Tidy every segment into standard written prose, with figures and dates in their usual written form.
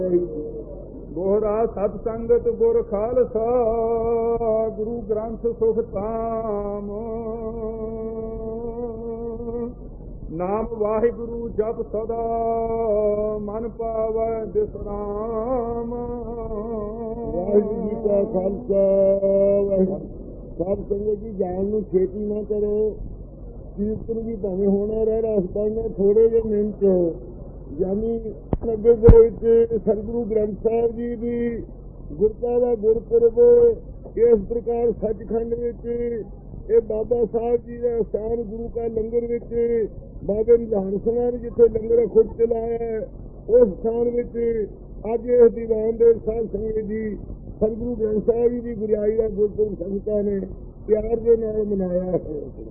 ਗੋਹਰਾ ਸਤ ਸੰਗਤ ਗੁਰ ਖਾਲਸਾ ਗੁਰੂ ਗ੍ਰੰਥ ਸੁਖ ਧਾਮ। ਨਾਮ ਵਾਹਿਗੁਰੂ ਜਪ ਸਦਾ ਮਨ ਪਾਵੈ ਬਿਸਰਾਮ। ਵਾਹਿਗੁਰੂ ਜੀ ਕਾ ਖਾਲਸਾ ਵਾਹਿਗੁਰੂ। ਸਾਧ ਸੰਗਤ ਜੀ, ਜਾਣ ਨੂੰ ਛੇਤੀ ਨਾ ਕਰੋ। ਕੀਰਤਨ ਵੀ ਭਾਵੇਂ ਹੋਣਾ ਰਹਿ ਰਸਤਾ ਥੋੜੇ ਜਿਹੇ ਮਿੰਟ, ਯਾਨੀ ਨੱਬੇ ਦੇ ਵਿੱਚ ਸਤਿਗੁਰੂ ਗ੍ਰੰਥ ਸਾਹਿਬ ਜੀ ਦੀ ਗੁਰਤਾ ਦਾ ਗੁਰਪੁਰਬ ਇਸ ਪ੍ਰਕਾਰ ਸੱਚਖੰਡ ਵਿੱਚ ਇਹ ਬਾਬਾ ਸਾਹਿਬ ਜੀ ਦਾ ਸਥਾਨ ਗੁਰੂ ਕਾ ਲੰਗਰ ਵਿੱਚ ਬਾਬੇ ਨਿਧਾਨ ਸਿੰਘਾਂ ਨੇ ਜਿੱਥੇ ਲੰਗਰ ਖੁਦ ਚਲਾਇਆ ਉਸ ਸਥਾਨ ਵਿੱਚ ਅੱਜ ਇਸ ਦੀਵਾਨ ਦੇ ਸਾਧ ਸੰਗਤ ਜੀ ਸਤਿਗੁਰੂ ਗ੍ਰੰਥ ਸਾਹਿਬ ਜੀ ਦੀ ਗੁਰਿਆਈ ਦਾ ਗੁਰਪੁਰਬ ਸੰਗਤਾਂ ਨੇ ਪਿਆਰ ਦੇ ਨਾਲ ਮਨਾਇਆ ਹੈ।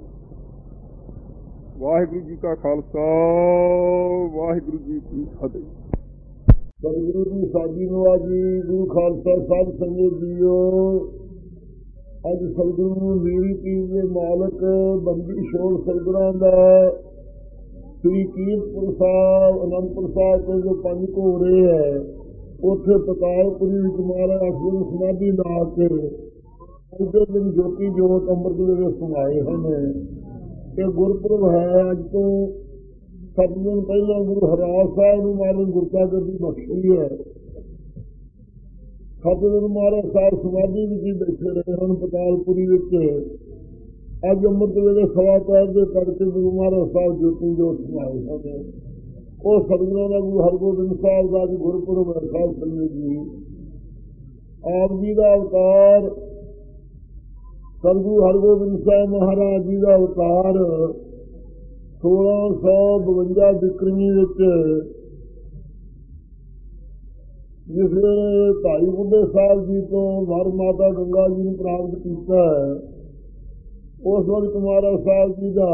ਵਾਹਿਗੁਰੂ ਜੀ ਕਾ ਖਾਲਸਾ ਵਾਹਿਗੁਰੂ ਜੀ ਕੀ ਫਤਿਹ। ਸਤਿਗੁਰੂ ਦੀ ਸਾਜੀ ਨਵਾਜੀ ਗੁਰੂ ਖਾਲਸਾ ਸਾਹਿਬ ਸੰਗਤ ਜੀਓ, ਅੱਜ ਸਤਿਗੁਰੂ ਮੇਰੀ ਪੀਰ ਦੇ ਮਾਲਕ ਬੰਦੀ ਛੋੜ ਸਤਿਗੁਰਾਂ ਦਾ ਸ੍ਰੀ ਕੀਰਤਪੁਰ ਸਾਹਿਬ ਅਨੰਦਪੁਰ ਸਾਹਿਬ ਤੋਂ ਜੋ ਪੰਜ ਘੋੜੇ ਹੈ ਉੱਥੇ ਪਤਾਲਪੁਰੀ ਵਿੱਚ ਮਹਾਰਾਜ ਅਖੀਰ ਸਮਾਧੀ ਲਾ ਕੇ ਅਜੇ ਦਿਨ ਜੋਤੀ ਜੋਤ ਅੰਮ੍ਰਿਤ ਵੇਲੇ ਸਮਾਏ ਹਨ। ਇਹ ਗੁਰਪੁਰਬ ਹੈ। ਅੱਜ ਤੋਂ 7 ਦਿਨ ਪਹਿਲਾਂ ਗੁਰੂ ਹਰਿਰਾਜ ਸਾਹਿਬ ਨੂੰ ਮਹਾਰਾਜ ਗੁਰਤਾ ਗੱਦੀ ਬਖਸ਼ੀ ਹੈ। 7 ਦਿਨ ਮਹਾਰਾਜ ਸਾਹਿਬ ਸਮਾਧੀ ਵਿੱਚ ਹੀ ਬੈਠੇ ਰਹੇ ਹਨ ਪਤਾਲਪੁਰੀ ਵਿੱਚ। ਅੱਜ ਅੰਮ੍ਰਿਤ ਵੇਲੇ ਸਵਾ ਪੈਰ ਦੇ ਕਰਕੇ ਗੁਰੂ ਮਹਾਰਾਜ ਸਾਹਿਬ ਜੋਤੀ ਜੋਤ ਸਮਾਏ ਹਨ। ਉਹ ਸਤਿਗੁਰਾਂ ਦਾ ਗੁਰੂ ਹਰਗੋਬਿੰਦ ਸਾਹਿਬ ਦਾ ਅੱਜ ਗੁਰਪੁਰਬ ਹੈ। ਸਾਹਿਬ ਸੰਗਤ ਜੀ, ਆਪ ਜੀ ਦਾ ਅਵਤਾਰ ਸਤਿਗੁਰੂ ਹਰਗੋਬਿੰਦ ਸਾਹਿਬ ਮਹਾਰਾਜ ਜੀ ਦਾ ਅਵਤਾਰ 1652 ਬਿਕਰਮੀ ਵਿੱਚ ਜਿਸ ਵੇਲੇ ਭਾਈ ਬੁੱਢੇ ਸਾਹਿਬ ਜੀ ਤੋਂ ਵਰ ਮਾਤਾ ਗੰਗਾ ਜੀ ਨੂੰ ਪ੍ਰਾਪਤ ਕੀਤਾ ਹੈ, ਉਸ ਵਕਤ ਮਹਾਰਾਜ ਸਾਹਿਬ ਜੀ ਦਾ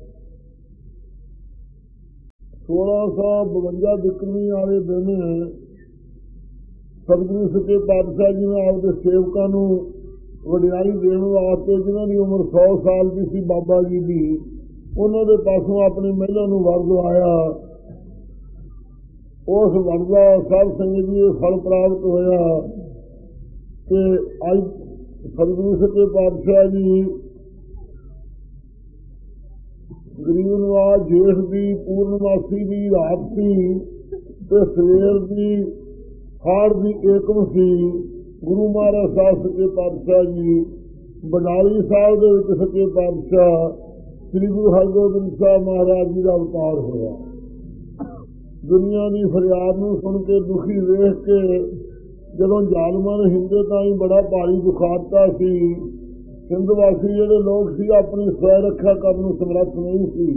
1652 ਬਿਕਰਮੀ ਵਾਲੇ ਦਿਨ ਸਤਿਗੁਰੂ ਸੱਚੇ ਪਾਤਸ਼ਾਹ ਜੀ ਨੇ ਆਪਦੇ ਸੇਵਕਾਂ ਨੂੰ ਵਡਿਆਈ ਦੇਣ ਵਾਸਤੇ, ਜਿਨ੍ਹਾਂ ਦੀ ਉਮਰ 100 ਸਾਲ ਦੀ ਸੀ ਬਾਬਾ ਜੀ ਦੀ, ਉਹਨਾਂ ਦੇ ਪਾਸੋਂ ਆਪਣੀ ਮਹਿਲਾ ਨੂੰ ਵਰ ਦਵਾਇਆ। ਉਸ ਵਰ ਦਾ ਸਾਧ ਸੰਗਤ ਜੀ ਫਲ ਪ੍ਰਾਪਤ ਹੋਇਆ ਤੇ ਅੱਜ ਸਤਿਗੁਰੂ ਸੱਚੇ ਪਾਤਸ਼ਾਹ ਜੀ ਗਰੀਬ ਨਵਾਜ਼ ਜੇਠ ਦੀ ਪੂਰਨਮਾਸੀ ਦੀ ਰਾਤ ਸੀ ਤੇ ਸਵੇਰ ਦੀ ਹਾੜ ਦੀ ਏਕਮ ਸੀ। ਗੁਰੂ ਮਹਾਰਾਜ ਸਾਹਿਬ ਸੱਚੇ ਪਾਤਸ਼ਾਹ ਜੀ ਬਡਾਲੀ ਸਾਹਿਬ ਦੇ ਵਿੱਚ ਸੱਚੇ ਪਾਤਸ਼ਾਹ ਸ੍ਰੀ ਗੁਰੂ ਹਰਗੋਬਿੰਦ ਸਾਹਿਬ ਮਹਾਰਾਜ ਜੀ ਦਾ ਅਵਤਾਰ ਹੋਇਆ। ਦੁਨੀਆ ਦੀ ਫਰਿਆਦ ਨੂੰ ਸੁਣ ਕੇ ਦੁਖੀ ਵੇਖ ਕੇ ਜਦੋਂ ਜ਼ਾਲਮਾਂ ਨੇ ਹਿੰਦੇ ਤਾਂ ਹੀ ਬੜਾ ਭਾਰੀ ਦੁਖਾਤਾ ਸੀ, ਹਿੰਦ ਵਾਸੀ ਜਿਹੜੇ ਲੋਕ ਸੀ ਆਪਣੀ ਸਵੈ ਰੱਖਿਆ ਕਰਨ ਨੂੰ ਸਮਰੱਥ ਨਹੀਂ ਸੀ।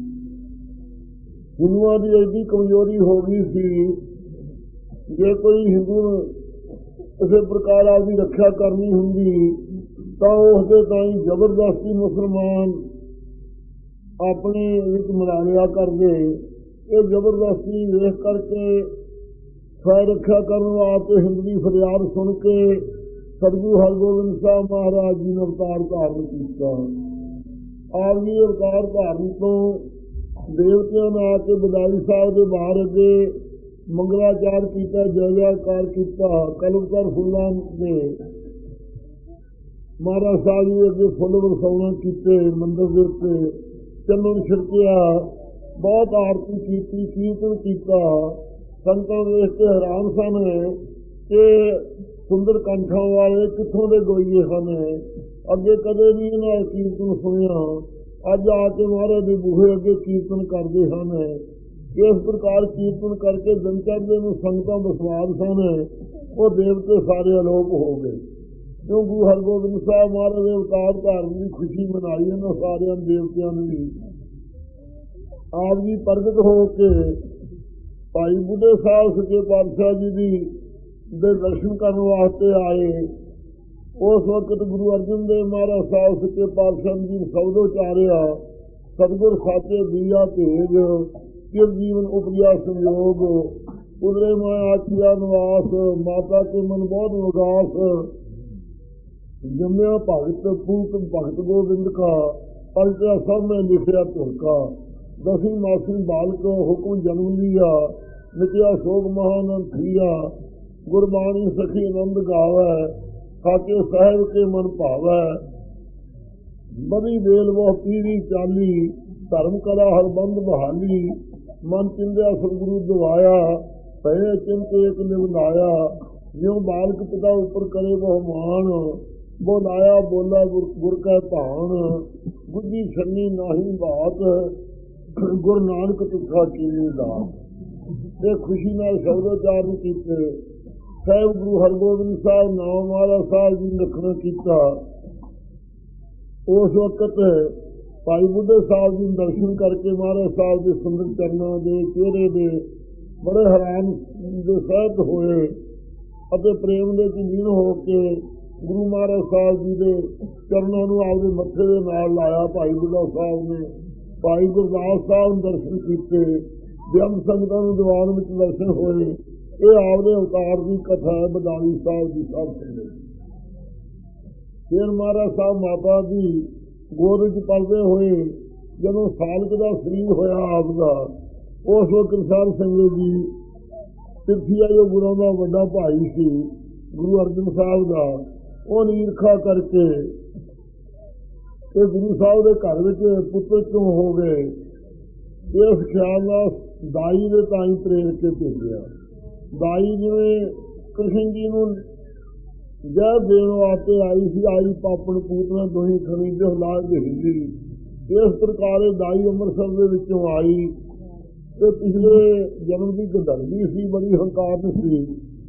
ਹਿੰਦੂਆਂ ਦੀ ਐਡੀ ਕਮਜ਼ੋਰੀ ਹੋ ਗਈ ਸੀ, ਜੇ ਕੋਈ ਹਿੰਦੂ ਕਿਸੇ ਪ੍ਰਕਾਰ ਆਪਦੀ ਰੱਖਿਆ ਕਰਨੀ ਹੁੰਦੀ ਤਾਂ ਉਸਦੇ ਤਾਈਂ ਜ਼ਬਰਦਸਤੀ ਮੁਸਲਮਾਨ ਆਪਣੇ ਵਿੱਚ ਮਿਲਾ ਲਿਆ ਕਰਦੇ। ਇਹ ਜ਼ਬਰਦਸਤੀ ਵੇਖ ਕਰਕੇ ਸਵੈ ਰੱਖਿਆ ਕਰਨ ਵਾਸਤੇ ਹਿੰਦ ਦੀ ਫਰਿਆਦ ਸੁਣ ਕੇ ਸਤਿਗੁਰੂ ਹਰਗੋਬਿੰਦ ਸਾਹਿਬ ਮਹਾਰਾਜ ਜੀ ਨੇ ਅਵਤਾਰ ਧਾਰਨ ਕੀਤਾ। ਆਪ ਜੀ ਅਵਤਾਰ ਧਾਰਨ ਤੋਂ ਦੇਵਤਿਆਂ ਨੇ ਆ ਕੇ ਬਦਾਲੀ ਸਾਹਿਬ ਦੇ ਬਾਹਰ ਅੱਗੇ ਮੰਗਲਾਚਾਰ ਕੀਤਾ, ਜੈ ਜੈਕਾਰ ਕੀਤਾ। ਕਲਮਕਾਰ ਫੁੱਲਾਂ ਦੇ ਮਹਾਰਾਜ ਸਾਹਿਬ ਜੀ ਅੱਗੇ ਫੁੱਲ ਵਰਸਾਉਣਾ ਕੀਤੇ, ਮੰਦਰ ਦੇ ਉੱਤੇ ਚੰਨਣ ਛਿੜਕਿਆ, ਬਹੁਤ ਆਰਤੀ ਕੀਤੀ, ਕੀਰਤਨ ਕੀਤਾ। ਸੰਤਾਂ ਵੇਖ ਕੇ ਹੈਰਾਨ ਸਨ ਕਿ ਸੁੰਦਰ ਕੰਠਾਂ ਵਾਲੇ ਕਿੱਥੋਂ ਦੇ ਗੋਈਏ ਹਨ, ਅੱਗੇ ਕਦੇ ਨਹੀਂ ਇਹਨਾਂ ਕੀਰਤਨ ਸੁਣਿਆ। ਅੱਜ ਆ ਕੇ ਮਹਾਰਾਜ ਦੇ ਬੂਹੇ ਅੱਗੇ ਕੀਰਤਨ ਕਰਦੇ ਹਨ। ਇਸ ਪ੍ਰਕਾਰ ਕੀਰਤਨ ਕਰਕੇ ਦਿਨ ਚੜ੍ਹਦੇ ਨੂੰ ਸੰਗਤਾਂ ਵਿਸ਼ਵਾਸ ਸਨ, ਉਹ ਦੇਵਤੇ ਸਾਰੇ ਅਲੋਪ ਹੋ ਗਏ। ਕਿਉਂ ਗੁਰੂ ਹਰਗੋਬਿੰਦ ਸਾਹਿਬ ਮਹਾਰਾਜ ਦੇ ਅਵਤਾਰ ਧਾਰਨ ਦੀ ਖੁਸ਼ੀ ਮਨਾਈ ਇਹਨਾਂ ਸਾਰਿਆਂ ਦੇਵਤਿਆਂ ਨੇ ਵੀ। ਆਪ ਜੀ ਪ੍ਰਗਟ ਹੋ ਕੇ ਭਾਈ ਬੁੱਢੇ ਸਾਹਿਬ ਸੱਚੇ ਪਾਤਸ਼ਾਹ ਜੀ ਦੇ ਦਰਸ਼ਨ ਕਰਨ ਵਾਸਤੇ ਆਏ। ਉਸ ਵਕਤ ਗੁਰੂ ਅਰਜਨ ਦੇਵ ਮਹਾਰਾਜ ਸਾਹਿਬ ਸੱਚੇ ਪਾਤਸ਼ਾਹ ਜੀ ਸ਼ਬਦ ਉਚਾਰਿਆ, ਸਤਿਗੁਰ ਸਾਚੇ ਦੀਆ ਭੇਜ ਚਿਰ ਜੀਵਨ ਉਪਜਿਆ ਸੰਯੋਗ, ਉਦਰੇ ਮੈਂ ਆਖਿਆ ਨਿਵਾਸ, ਮਾਤਾ ਕੇ ਮਨ ਬਹੁਤ ਉਦਾਸ, ਜੰਮਿਆ ਭਗਤ ਪੂਤ ਭਗਤ ਗੋਬਿੰਦ ਕਾ, ਪਲਟਿਆ ਸਭ ਮੈਂ ਲਿਖਿਆ ਧੁਰਕਾ, 10ਵੀਂ ਮਾਸੀ ਬਾਲਕ ਹੁਕਮ ਜਨਮ ਲਿਆ, ਮਿਟਿਆ ਸੋਗ ਮਹਾਨੰਦ ਥੀਆ। ਗੁਰਬਾਣੀ ਸਖੀ ਆਨੰਦ ਗਾਵੈ, ਸਾਚੇ ਸਾਹਿਬ ਕੇ ਮਨ ਭਾਵੈ। ਬੜੀ ਵੇਲ ਬਹੁ ਪੀੜੀ ਚਾਲੀ, ਧਰਮ ਕਲਾ ਹਰ ਬੰਦ ਬਹਾਲੀ। ਮਨ ਚਿੰਦਿਆ ਸਤਿਗੁਰੂ ਦਵਾਇਆ, ਪਏ ਚਿੰਤ ਏਕ ਨਿਵਨਾਇਆ। ਜਿਉ ਬਾਲਕ ਪਿਤਾ ਉੱਪਰ ਕਰੇ ਬਹੁ ਮਾਣ, ਬੋਲਾਇਆ ਬੋਲਾ ਗੁਰ ਕੈ ਭਾਣ। ਬੁੱਧੀ ਛੰਨੀ ਨਾਹੀ ਬਾਤ, ਗੁਰੂ ਨਾਨਕ ਤੁਖਾ ਕੀਨੀ ਦਾਤ। ਇਹ ਖੁਸ਼ੀ ਨਾਲ ਸ਼ਬਦੋਚਾਰਨ ਕੀਤੇ। ਸਾਹਿਬ ਗੁਰੂ ਹਰਗੋਬਿੰਦ ਸਾਹਿਬ ਨਾਮ ਮਹਾਰਾਜ ਸਾਹਿਬ ਜੀ ਲਿਖਣਾ ਕੀਤਾ। ਉਸ ਵਕਤ ਭਾਈ ਬੁੱਢੇ ਸਾਹਿਬ ਜੀ ਦਰਸ਼ਨ ਕਰਕੇ ਮਹਾਰਾਜ ਸਾਹਿਬ ਦੇ ਸੁੰਦਰ ਚਰਨਾਂ ਦੇ ਚਿਹਰੇ ਦੇ ਬੜੇ ਹੈਰਾਨ ਦੇ ਸਹਿਤ ਹੋਏ ਅਤੇ ਪ੍ਰੇਮ ਦੇ ਧੀਨ ਹੋ ਕੇ ਗੁਰੂ ਮਹਾਰਾਜ ਸਾਹਿਬ ਜੀ ਦੇ ਚਰਨਾਂ ਨੂੰ ਆਪਦੇ ਮੱਥੇ ਦੇ ਨਾਲ ਲਾਇਆ। ਭਾਈ ਬੁੱਢਾ ਸਾਹਿਬ ਨੇ ਭਾਈ ਗੁਰਦਾਸ ਸਾਹਿਬ ਨੂੰ ਦਰਸ਼ਨ ਕੀਤੇ। ਬੇਅੰਤ ਸੰਗਤਾਂ ਨੂੰ ਦੀਵਾਨ ਵਿੱਚ ਦਰਸ਼ਨ ਹੋਏ। ਇਹ ਆਪਦੇ ਅਵਤਾਰ ਦੀ ਕਥਾ ਹੈ ਬਦਾਲੀ ਸਾਹਿਬ ਦੀ ਸਭ ਤੋਂ। ਫਿਰ ਮਹਾਰਾਜ ਸਾਹਿਬ ਮਾਤਾ ਦੀ ਗੋਦ ਵਿੱਚ ਪਲਦੇ ਹੋਏ ਜਦੋਂ ਸਾਲਕ ਦਾ ਸਰੀਰ ਹੋਇਆ ਆਪਦਾ, ਉਸ ਵਕਤ ਸਾਧ ਸੰਗਤ ਜੀ ਤਿਰਥੀਆ ਜੋ ਗੁਰਾਂ ਦਾ ਵੱਡਾ ਭਾਈ ਸੀ ਗੁਰੂ ਅਰਜਨ ਸਾਹਿਬ ਦਾ, ਉਹ ਈਰਖਾ ਕਰਕੇ ਇਹ ਗੁਰੂ ਸਾਹਿਬ ਦੇ ਘਰ ਵਿੱਚ ਪੁੱਤਰ ਕਿਉਂ ਹੋ ਗਏ, ਇਸ ਖਿਆਲ ਨਾਲ ਦਾਈ ਦੇ ਤਾਂ ਹੀ ਪ੍ਰੇਰ ਕੇ ਭੇਜਿਆ। ਦਾਈ ਜਿਵੇਂ ਕ੍ਰਿਸ਼ਨ ਜੀ ਨੂੰ ਜਹ ਦੇਣ ਵਾਸਤੇ ਆਈ ਸੀ, ਆਈ ਪਾਪਣ ਪੂਤਨਾ ਦੋਹੀ ਖਣੀ ਜੋ ਲਾਜ ਹਿੰਦੀ, ਇਸ ਪ੍ਰਕਾਰ ਦਾਈ ਅੰਮ੍ਰਿਤਸਰ ਦੇ ਵਿੱਚੋਂ ਆਈ ਤੇ ਪਿਛਲੇ ਜਨਮ ਦੀ ਗੰਧਰਵੀ ਸੀ, ਬੜੀ ਹੰਕਾਰ ਸੀ।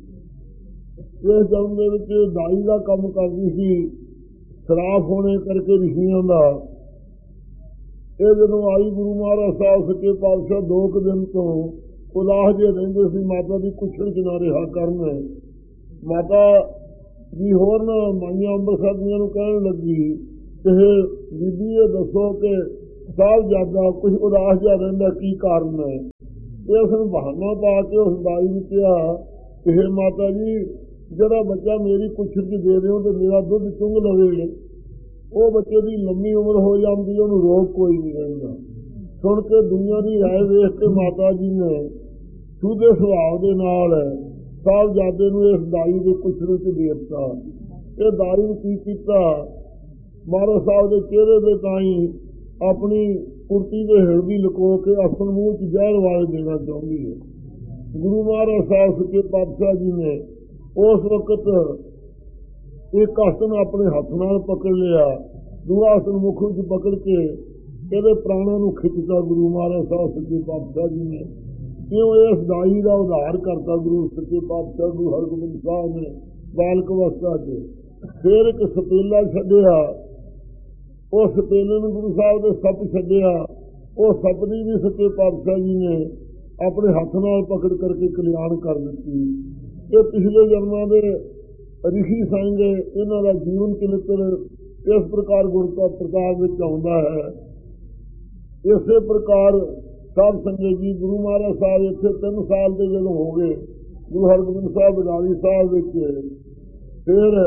ਇਸ ਜਨਮ ਦੇ ਵਿੱਚ ਦਾਈ ਦਾ ਕੰਮ ਕਰਦੀ ਸੀ, ਸ਼ਰਾਫ ਹੋਣੇ ਕਰਕੇ ਰਿਸ਼ੀਆਂ ਦਾ। ਇਹ ਜਦੋਂ ਆਈ ਗੁਰੂ ਮਹਾਰਾਜ ਸਾਹਿਬ ਸੱਚੇ ਪਾਤਸ਼ਾਹ 2 ਦਿਨ ਤੋਂ ਉਦਾਸ ਜੇ ਰਹਿੰਦੇ ਸੀ, ਮਾਤਾ ਦੀ ਕੁਛੜ ਚ ਨਾ ਰਿਹਾ ਕਰਨ। ਮਾਤਾ ਜੀ ਹੋਰ ਨਾ ਮਾਈਆਂ ਅੰਮ੍ਰਿਤਸਰ ਦੀਆਂ ਨੂੰ ਕਹਿਣ ਲੱਗੀ ਕਿ ਬੀਬੀ ਇਹ ਦੱਸੋ ਕਿ ਸਾਹਿਬਜ਼ਾਦਾ ਕੁਝ ਉਦਾਸ ਜਿਹਾ ਰਹਿੰਦਾ, ਕੀ ਕਾਰਨ ਹੈ? ਇਹ ਉਸਨੂੰ ਬਹਾਨਾ ਪਾ ਕੇ ਉਸ ਦਾਈ ਨੂੰ ਕਿਹਾ ਇਹ ਮਾਤਾ ਜੀ ਜਿਹੜਾ ਬੱਚਾ ਮੇਰੀ ਕੁਛੜ ਚ ਦੇ ਦਿਓ ਤੇ ਮੇਰਾ ਦੁੱਧ ਚੁੰਘ ਲਵੇ, ਉਹ ਬੱਚੇ ਦੀ ਲੰਮੀ ਉਮਰ ਹੋ ਜਾਂਦੀ, ਉਹਨੂੰ ਰੋਗ ਕੋਈ ਨਹੀਂ ਰਹਿੰਦਾ। ਸੁਣ ਕੇ ਦੁਨੀਆ ਦੀ ਰਾਏ ਵੇਖ ਕੇ ਮਾਤਾ ਜੀ ਨੇ ਸੁਧੇ ਸੁਭਾਅ ਦੇ ਨਾਲ ਸਾਹਿਬਜ਼ਾਦੇ ਨੂੰ ਇਸ ਦਾਈ ਦੇ ਕੁਛੜ ਚ ਦੇ ਦਿੱਤਾ। ਇਹ ਦਾਈ ਨੂੰ ਕੀ ਕੀਤਾ, ਮਹਾਰਾਜ ਸਾਹਿਬ ਦੇ ਚਿਹਰੇ ਦੇ ਤਾਈਂ ਆਪਣੀ ਕੁਰਤੀ ਦੇ ਹਿਰਦੀ ਲੁਕੋ ਕੇ ਅਸਲ ਮੂੰਹ ਚ ਜ਼ਹਿਰ ਵਾਲੇ ਦੇਣਾ ਚਾਹੁੰਦੀ ਹੈ। ਗੁਰੂ ਮਹਾਰਾਜ ਸਾਹਿਬ ਸੱਚੇ ਪਾਤਸ਼ਾਹ ਜੀ ਨੇ ਉਸ ਵਕਤ ਇੱਕ ਆਸਨ ਆਪਣੇ ਹੱਥ ਨਾਲ ਪਕੜ ਲਿਆ, ਦੂਆ ਆਸਨ ਮੁੱਖ ਵਿੱਚ ਪਕੜ ਕੇ ਇਹਦੇ ਪ੍ਰਾਣਾਂ ਨੂੰ ਖਿੱਚਦਾ ਗੁਰੂ ਮਹਾਰਾਜ ਸਾਹਿਬ ਸੱਚੇ ਪਾਤਸ਼ਾਹ ਜੀ ਨੇ। ਕਿਉਂ ਇਸ ਦਾਈ ਦਾ ਉਧਾਰ ਕਰਤਾ ਗੁਰੂ ਸੱਚੇ ਪਾਤਸ਼ਾਹ ਗੁਰੂ ਹਰਗੋਬਿੰਦ ਸਾਹਿਬ ਨੇ ਬਾਲਕ ਅਵਸਥਾ 'ਚ। ਫਿਰ ਇੱਕ ਸਪੇਲਾ ਛੱਡਿਆ, ਉਹ ਸਪੇਲੇ ਨੂੰ ਗੁਰੂ ਸਾਹਿਬ ਦੇ ਸੱਪ ਛੱਡਿਆ, ਉਹ ਸੱਪ ਦੀ ਵੀ ਸੱਚੇ ਪਾਤਸ਼ਾਹ ਜੀ ਨੇ ਆਪਣੇ ਹੱਥ ਨਾਲ ਪਕੜ ਕਰਕੇ ਕਲਿਆਣ ਕਰ ਦਿੱਤੀ। ਇਹ ਪਿਛਲੇ ਜਨਮਾਂ ਦੇ ਰਿਸ਼ੀ ਸਿੰਘ, ਇਹਨਾਂ ਦਾ ਜੀਵਨ ਚਰਿੱਤਰ ਇਸ ਪ੍ਰਕਾਰ ਗੁਰਤਾ ਪ੍ਰਕਾਸ਼ ਵਿੱਚ ਆਉਂਦਾ ਹੈ। ਇਸੇ ਪ੍ਰਕਾਰ ਸਾਧ ਸੰਗਤ ਜੀ ਗੁਰੂ ਮਹਾਰਾਜ ਸਾਹਿਬ ਇੱਥੇ 3 ਸਾਲ ਦੇ ਜਦੋਂ ਹੋ ਗਏ ਗੁਰੂ ਹਰਗੋਬਿੰਦ ਸਾਹਿਬ ਬਦਾਲੀ ਸਾਹਿਬ ਵਿੱਚ, ਫਿਰ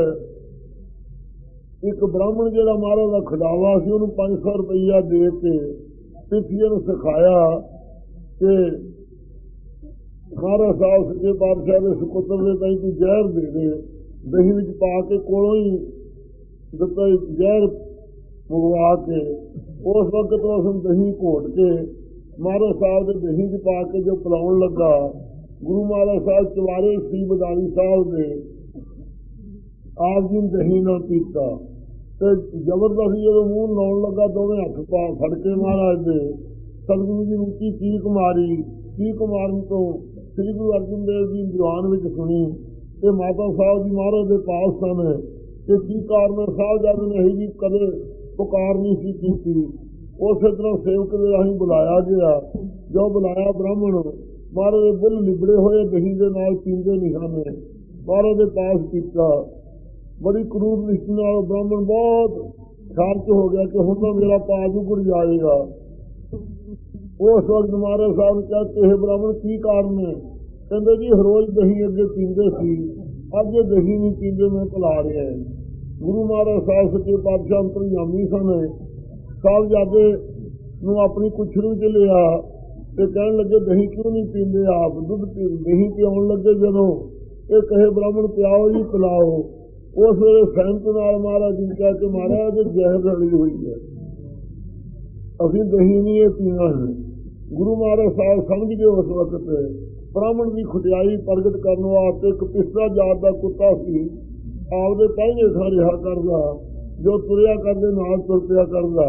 ਇੱਕ ਬ੍ਰਾਹਮਣ ਜਿਹੜਾ ਮਹਾਰਾਜ ਦਾ ਖਿਡਾਵਾ ਸੀ ਉਹਨੂੰ 500 ਰੁਪਈਆ ਦੇ ਕੇ ਤਿਥੀਏ ਨੂੰ ਸਿਖਾਇਆ ਕਿ ਮਹਾਰਾਜ ਸਾਹਿਬ ਸੱਚੇ ਪਾਤਸ਼ਾਹ ਦੇ ਸੁਪੁੱਤਰ ਦੇ ਤਾਈਂ ਕੋਈ ਜ਼ਹਿਰ ਦੇ ਦੇ, ਦਹੀਂ ਵਿੱਚ ਪਾ ਕੇ ਕੋਲੋਂ ਹੀ ਦਿੱਤਾ ਜ਼ਹਿਰ ਮੰਗਵਾ ਕੇ। ਉਸ ਵਕਤ ਉਸਨੂੰ ਦਹੀਂ ਘੋਟ ਕੇ ਮਹਾਰਾਜ ਸਾਹਿਬ ਦੇ ਦਹੀਂ ਚ ਪਾ ਕੇ ਜੋ ਪਿਲਾਉਣ ਲੱਗਾ, ਗੁਰੂ ਮਹਾਰਾਜ ਸਾਹਿਬ ਚਵਾਰੇ ਸੀ ਬਦਾਲੀ ਸਾਹਿਬ ਦੇ, ਆਪ ਜੀ ਦਹੀਂ ਨਾ ਪੀਤਾ ਤੇ ਜ਼ਬਰਦਸਤੀ ਜਦੋਂ ਮੂੰਹ ਲਾਉਣ ਲੱਗਾ ਦੋਵੇਂ ਹੱਥ ਪਾ ਫੜ ਕੇ ਮਹਾਰਾਜ ਦੇ ਸਤਿਗੁਰੂ ਜੀ ਉੱਚੀ ਚੀਕ ਮਾਰੀ। ਚੀਕ ਮਾਰਨ ਤੋਂ ਸ੍ਰੀ ਗੁਰੂ ਅਰਜਨ ਦੇਵ ਜੀ ਦੀਵਾਨ ਵਿੱਚ ਸੁਣੀ ਤੇ ਮਾਤਾ ਸਾਹਿਬ ਜੀ ਮਹਾਰਾਜ ਦੇ ਪਾਸ ਸਨ ਤੇ ਕੀ ਕਾਰਨ ਸਾਹਿਬਜ਼ਾਦੇ ਨੇ ਇਹੀ ਜੀ ਕਦੇ ਪੁਕਾਰ ਨਹੀਂ ਸੀ ਕੀਤੀ। ਉਸੇ ਤਰ੍ਹਾਂ ਸੇਵਕ ਦੇ ਰਾਹੀਂ ਬੁਲਾਇਆ ਗਿਆ। ਜੋ ਬੁਲਾਇਆ ਬ੍ਰਾਹਮਣ ਮਹਾਰਾਜ ਦੇ ਬੁੱਲ ਲਿਬੜੇ ਹੋਏ ਦਹੀਂ ਦੇ ਨਾਲ ਪੀਂਦੇ ਨਹੀਂ ਹਨ, ਮਹਾਰਾਜ ਦੇ ਪਾਸ ਕੀਤਾ। ਬੜੀ ਕਰੂਰ ਦ੍ਰਿਸ਼ਟੀ ਨਾਲ ਬ੍ਰਾਹਮਣ ਬਹੁਤ ਖਰਚ ਹੋ ਗਿਆ ਕਿ ਹੁਣ ਤਾਂ ਮੇਰਾ ਪਾਸ ਉਗੜ ਜਾਏਗਾ। ਉਸ ਵਕਤ ਮਹਾਰਾਜ ਸਾਹਿਬ ਨੇ ਕਿਹਾ ਕਿ ਇਹ ਬ੍ਰਾਹਮਣ ਕੀ ਕਾਰਨ ਹੈ? ਕਹਿੰਦੇ ਜੀ ਰੋਜ਼ ਦਹੀਂ ਅੱਗੇ ਪੀਂਦੇ ਸੀ, ਅੱਜ ਇਹ ਦਹੀਂ ਨਹੀਂ ਪੀਂਦੇ, ਮੈਂ ਭੁਲਾ ਰਿਹਾ। ਗੁਰੂ ਮਹਾਰਾਜ ਸਾਹਿਬ ਸੱਚੇ ਪਾਤਸ਼ਾਹ ਅੰਤਰਜਾਮੀ ਸਨ। ਸਾਹਿਬਜ਼ਾਦੇ ਨੂੰ ਆਪਣੀ ਕੁਛੜ ਵਿੱਚ ਲਿਆ ਤੇ ਕਹਿਣ ਲੱਗੇ ਦਹੀਂ ਕਿਉਂ ਨਹੀਂ ਪੀਂਦੇ ਆਪ, ਦੁੱਧ ਦਹੀਂ ਪਿਆਉਣ ਲੱਗੇ ਜਦੋਂ ਇਹ ਕਹੇ ਬ੍ਰਾਹਮਣ ਪਿਆਓ ਜੀ ਪਿਲਾਓ। ਉਸ ਵੇਲੇ ਸਹਿਮਤ ਨਾਲ ਮਹਾਰਾਜ ਜੀ ਕਹਿ ਕੇ ਮਹਾਰਾਜ ਇਹਦੇ ਜ਼ਹਿਰ ਰਲੀ ਹੋਈ ਹੈ, ਅਸੀਂ ਦਹੀਂ ਨਹੀਂ ਇਹ ਪੀਣਾ ਹੈ। ਗੁਰੂ ਮਹਾਰਾਜ ਸਾਹਿਬ ਸਮਝ ਗਏ ਉਸ ਵਕਤ ਬ੍ਰਾਹਮਣ ਦੀ ਖੁਟਿਆਈ ਪ੍ਰਗਟ ਕਰਨ ਵਾਸਤੇ ਇੱਕ ਪਿਸਰਾ ਜਾਤ ਦਾ ਕੁੱਤਾ ਸੀ, ਆਪਦੇ ਪਹਿਲੇ ਥਾਂ ਰਿਹਾ ਕਰਦਾ, ਜੋ ਤੁਰਿਆ ਕਰਦੇ ਨਾਲ ਤੁਰ ਪਿਆ ਕਰਦਾ।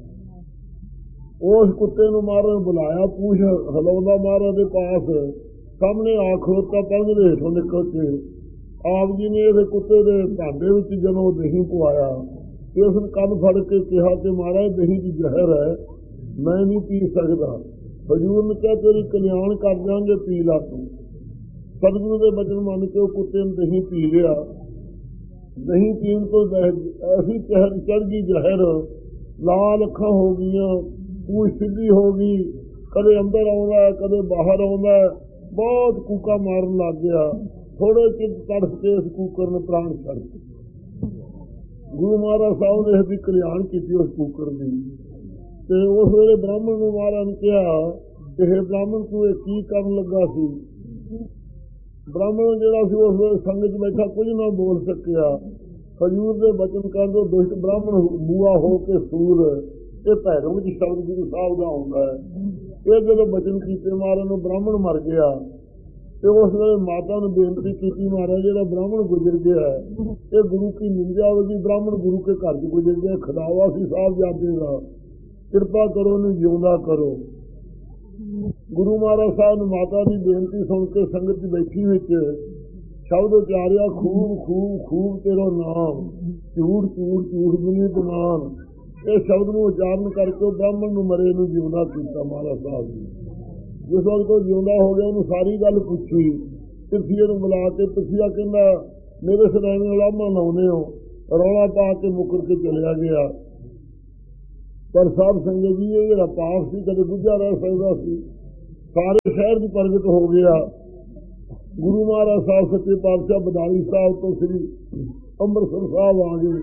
ਉਸ ਕੁੱਤੇ ਨੂੰ ਮਹਾਰਾਜ ਬੁਲਾਇਆ, ਪੂਛ ਹਿਲਾਉਂਦਾ ਮਹਾਰਾਜ ਦੇ ਪਾਸ, ਸਾਹਮਣੇ ਆ ਖਲੋਤਾ ਪੰਜ ਦੇ ਹੇਠੋਂ ਨਿਕਲ ਕੇ। ਆਪ ਜੀ ਨੇ ਇਹਦੇ ਕੁੱਤੇ ਦੇ ਭਾਂਡੇ ਵਿੱਚ ਜਦੋਂ ਦਹੀਂ ਪਵਾਇਆ ਤੇ ਉਸ ਨੂੰ ਕੰਨ ਫੜ ਕੇ ਕਿਹਾ ਕਿ ਮਹਾਰਾਜ ਦਹੀਂ ਦੀ ਜ਼ਹਿਰ ਹੈ, ਮੈਂ ਨਹੀਂ ਪੀ ਸਕਦਾ। ਹਜ਼ੂਰ ਨੇ ਕਿਹਾ ਤੇਰੀ ਕਲਿਆਣ ਕਰ ਦਿਆਂਗੇ, ਪੀ ਲਾ ਤੂੰ। ਸਤਿਗੁਰੂ ਦੇ ਬਚਨ ਮੰਨ ਕੇ ਉਹ ਕੁੱਤੇ ਨੇ ਦਹੀਂ ਪੀ ਲਿਆ। ਦਹੀਂ ਪੀਣ ਤੋਂ ਐਸੀ ਚਹਿਰ ਚੜ ਗਈ ਜ਼ਹਿਰ, ਲਾਲ ਅੱਖਾਂ ਹੋ ਗਈਆਂ, ਪੂਛ ਸਿੱਧੀ ਹੋ ਗਈ, ਕਦੇ ਅੰਦਰ ਆਉਂਦਾ ਕਦੇ ਬਾਹਰ ਆਉਂਦਾ, ਬਹੁਤ ਕੂਕਾ ਮਾਰਨ ਲੱਗ ਗਿਆ। ਥੋੜੇ ਚਿਰ ਤੜਫ ਕੇ ਇਸ ਕੂਕਰ ਨੇ ਪ੍ਰਾਣ ਛੱਡ ਦਿੱਤੇ। ਗੁਰੂ ਮਹਾਰਾਜ ਸਾਹਿਬ ਨੇ ਇਹਦੀ ਕਲਿਆਣ ਕੀਤੀ ਉਸ ਕੂਕਰ ਦੀ। ਤੇ ਉਸ ਵੇਲੇ ਬ੍ਰਾਹਮਣ ਨੂੰ ਮਹਾਰਾਜ ਨੇ ਕਿਹਾ ਕਿ ਇਹ ਬ੍ਰਾਹਮਣ ਤੂੰ ਇਹ ਕੀ ਕਰਨ ਲੱਗਾ ਸੀ। ਬ੍ਰਾਹਮਣ ਜਿਹੜਾ ਸੀ ਉਸ ਵੇਲੇ ਸੰਗਤ 'ਚ ਬੈਠਾ ਕੁਝ ਨਾ ਬੋਲ ਸਕਿਆ। ਹਜ਼ੂਰ ਦੇ ਬਚਨ ਕਹਿੰਦੇ ਦੁਸ਼ਟ ਬ੍ਰਾਹਮਣ ਬੂਆ ਹੋ ਕੇ ਸੂਰ, ਇਹ ਭੈਰੋਂ ਵਿੱਚ ਸ਼ਬਦ ਗੁਰੂ ਸਾਹਿਬ ਦਾ ਆਉਂਦਾ ਹੈ। ਇਹ ਜਦੋਂ ਬਚਨ ਕੀਤੇ ਮਹਾਰਾਜ ਨੂੰ ਬ੍ਰਾਹਮਣ ਮਰ ਗਿਆ ਤੇ ਉਸ ਵੇਲੇ ਮਾਤਾ ਨੂੰ ਬੇਨਤੀ ਕੀਤੀ ਮਹਾਰਾਜ ਜਿਹੜਾ ਬ੍ਰਾਹਮਣ ਗੁਜ਼ਰ ਗਿਆ ਇਹ ਗੁਰੂ ਕੀ ਨਿੰਦਿਆ ਹੋਵੇਗੀ, ਬ੍ਰਾਹਮਣ ਗੁਰੂ ਕੇ ਘਰ 'ਚ ਗੁਜ਼ਰ ਗਿਆ, ਖਦਾਵਾ ਸੀ ਸਾਹਿਬ ਜਾਦੇਗਾ, ਕਿਰਪਾ ਕਰੋ ਉਹਨੂੰ ਜਿਉਂਦਾ ਕਰੋ। ਗੁਰੂ ਮਹਾਰਾਜ ਸਾਹਿਬ ਨੇ ਮਾਤਾ ਦੀ ਬੇਨਤੀ ਸੁਣ ਕੇ ਸੰਗਤ 'ਚ ਬੈਠੀ ਵਿੱਚ ਸ਼ਬਦ ਉਚਾਰਿਆ, ਖੂਬ ਖੂਬ ਖੂਬ ਤੇਰਾ ਨਾਮ, ਝੂਠ ਝੂਠ ਝੂਠ ਬੁਨੀ ਗੁਨਾਨ। ਇਹ ਸ਼ਬਦ ਨੂੰ ਉਚਾਰਨ ਕਰਕੇ ਬ੍ਰਾਹਮਣ ਨੂੰ ਮਰੇ ਨੂੰ ਜਿਉਂਦਾ ਕੀਤਾ ਮਹਾਰਾਜ ਸਾਹਿਬ ਨੇ। ਜਿਸ ਵਕਤ ਉਹ ਜਿਉਂਦਾ ਹੋ ਗਿਆ ਉਹਨੂੰ ਸਾਰੀ ਗੱਲ ਪੁੱਛੀ, ਪਿਰਥੀਏ ਨੂੰ ਬੁਲਾ ਕੇ ਪਿਰਥੀਆ ਕਹਿੰਦਾ ਮੇਰੇ ਸਦਾਵੇਂ ਉਲਾਮਾ ਲਾਉਂਦੇ ਹੋ, ਰੌਲਾ ਪਾ ਕੇ ਮੁੱਕਰ ਕੇ ਚਲਿਆ ਗਿਆ। ਪਰ ਸਾਧ ਸੰਗਤ ਜੀ ਇਹ ਜਿਹੜਾ ਪਾਪ ਸੀ ਕਦੇ ਗੁੱਝਾ ਰਹਿ ਸਕਦਾ ਸੀ, ਸਾਰੇ ਸ਼ਹਿਰ 'ਚ ਪ੍ਰਗਟ ਹੋ ਗਿਆ। ਗੁਰੂ ਮਹਾਰਾਜ ਸਾਹਿਬ ਸੱਚੇ ਪਾਤਸ਼ਾਹ ਬਦਾਲੀ ਸਾਹਿਬ ਤੋਂ ਸ੍ਰੀ ਅੰਮ੍ਰਿਤਸਰ ਸਾਹਿਬ ਆ ਗਏ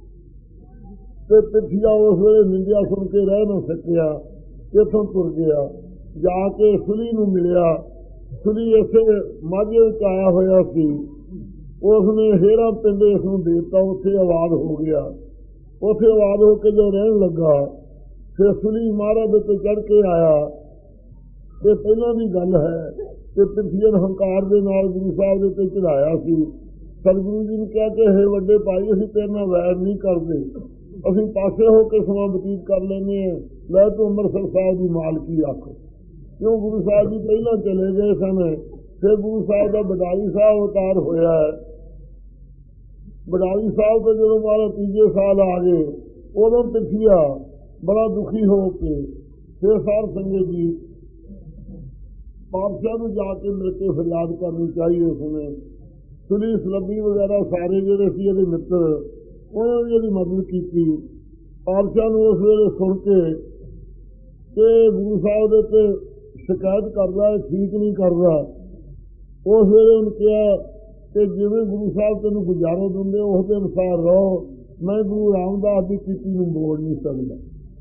ਤੇ ਪਿਰਥੀਆ ਉਸ ਵੇਲੇ ਨਿੰਦਿਆ ਸੁਣ ਕੇ ਰਹਿ ਨਾ ਸਕਿਆ, ਇੱਥੋਂ ਤੁਰ ਗਿਆ, ਜਾ ਕੇ ਸੁਲੀ ਨੂੰ ਮਿਲਿਆ। ਸੁਲੀ ਇਸੇ ਮਾਝੇ ਵਿੱਚ ਆਇਆ ਹੋਇਆ ਸੀ, ਉਸਨੇ ਹੇਰਾ ਪਿੰਡ ਇਸ ਨੂੰ ਦੇ ਦਿੱਤਾ, ਉੱਥੇ ਆਬਾਦ ਹੋ ਗਿਆ। ਉੱਥੇ ਆਬਾਦ ਹੋ ਕੇ ਜੋ ਰਹਿਣ ਲੱਗਾ ਫਿਰ ਸੁਲੀ ਮਹਾਰਾਜ ਦੇ ਉੱਤੇ ਚੜ੍ਹ ਕੇ ਆਇਆ। ਇਹ ਪਹਿਲਾਂ ਦੀ ਗੱਲ ਹੈ ਕਿ ਪਿਰਥੀਏ ਨੇ ਹੰਕਾਰ ਦੇ ਨਾਲ ਗੁਰੂ ਸਾਹਿਬ ਦੇ ਉੱਤੇ ਚੜਾਇਆ ਸੀ। ਸਤਿਗੁਰੂ ਜੀ ਨੇ ਕਿਹਾ ਕਿ ਇਹ ਵੱਡੇ ਭਾਈ ਅਸੀਂ ਤੇਰੇ ਨਾਲ ਵੈਰ ਨਹੀਂ ਕਰਦੇ, ਅਸੀਂ ਪਾਸੇ ਹੋ ਕੇ ਸਮਾਂ ਬਤੀਤ ਕਰ ਲੈਂਦੇ ਹਾਂ, ਲੈ ਤੂੰ ਅੰਮ੍ਰਿਤਸਰ ਸਾਹਿਬ ਦੀ ਮਾਲਕੀ ਰੱਖ। ਕਿਉਂ ਗੁਰੂ ਸਾਹਿਬ ਜੀ ਪਹਿਲਾਂ ਚਲੇ ਗਏ ਸਨ, ਫਿਰ ਗੁਰੂ ਸਾਹਿਬ ਦਾ ਬਡਾਲੀ ਸਾਹਿਬ ਅਵਤਾਰ ਹੋਇਆ ਹੈ। ਬਡਾਲੀ ਸਾਹਿਬ ਤੋਂ ਜਦੋਂ ਮਹਾਰਾਜ ਤੀਜੇ ਸਾਲ ਆ ਗਏ ਉਦੋਂ ਪਿਰਥੀਆ ਬੜਾ ਦੁਖੀ ਹੋ ਕੇ ਫਿਰ ਸਾਧ ਸੰਗਤ ਜੀ ਪਾਤਸ਼ਾਹ ਨੂੰ ਜਾ ਕੇ ਮਿਲ ਕੇ ਫਰਿਆਦ ਕਰਨੀ ਚਾਹੀਏ। ਉਸਨੇ ਸੁਲੀ ਸਲੱਬੀ ਵਗੈਰਾ ਸਾਰੇ ਜਿਹੜੇ ਸੀ ਇਹਦੇ ਮਿੱਤਰ ਉਹਨਾਂ ਨੇ ਇਹਦੀ ਮਦਦ ਕੀਤੀ। ਪਾਤਸ਼ਾਹ ਨੂੰ ਉਸ ਵੇਲੇ ਸੁਣ ਕੇ ਕਿ ਗੁਰੂ ਸਾਹਿਬ ਦੇ ਉੱਤੇ ਸ਼ਿਕਾਇਤ ਕਰਦਾ ਹੈ, ਠੀਕ ਨਹੀਂ ਕਰਦਾ, ਉਸ ਵੇਲੇ ਉਹਨੇ ਕਿਹਾ ਕਿ ਜਿਵੇਂ ਗੁਰੂ ਸਾਹਿਬ ਤੈਨੂੰ ਗੁਜ਼ਾਰਾ ਦਿੰਦੇ ਉਸ ਦੇ ਅਨੁਸਾਰ ਰਹੋ, ਮੈਂ ਗੁਰੂ ਰਾਮਦਾਸ ਦੀ ਕੀਤੀ ਨੂੰ ਮੋੜ ਨਹੀਂ ਸਕਦਾ।